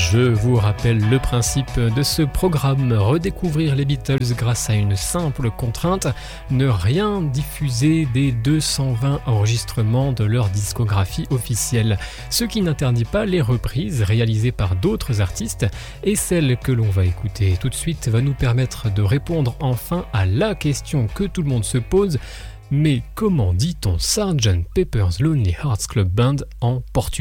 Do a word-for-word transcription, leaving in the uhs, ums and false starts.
Je vous rappelle le principe de ce programme, redécouvrir les Beatles grâce à une simple contrainte, ne rien diffuser des deux cent vingt enregistrements de leur discographie officielle, ce qui n'interdit pas les reprises réalisées par d'autres artistes, et celle que l'on va écouter tout de suite va nous permettre de répondre enfin à la question que tout le monde se pose: mais comment dit-on sergeant Pepper's Lonely Hearts Club Band en portugais ?